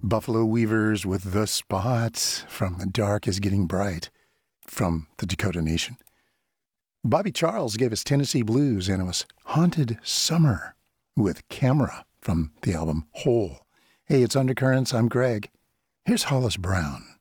Buffalo Weavers with The Spots from The Dark is Getting Bright from the Dakota Nation. Bobby Charles gave us Tennessee Blues, and it was Haunted Summer with Camera from the album Hole. Hey, it's Undercurrents. I'm Greg. Here's Hollis Brown.